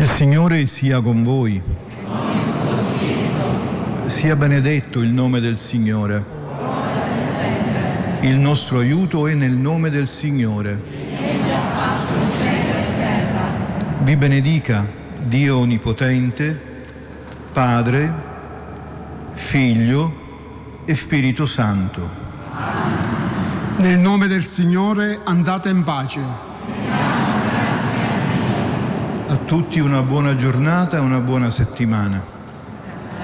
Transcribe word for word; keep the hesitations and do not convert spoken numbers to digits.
Il Signore sia con voi. Sia benedetto il nome del Signore. Il nostro aiuto è nel nome del Signore. Egli ha fatto il cielo e terra. Vi benedica Dio Onnipotente, Padre, Figlio e Spirito Santo. Nel nome del Signore andate in pace. A tutti una buona giornata e una buona settimana.